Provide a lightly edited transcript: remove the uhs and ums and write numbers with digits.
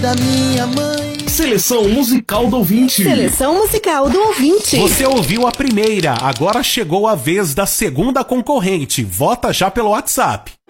da minha mãe. Seleção musical do ouvinte. Seleção musical do ouvinte. Você ouviu a primeira, agora chegou a vez da segunda concorrente. Vota já pelo WhatsApp.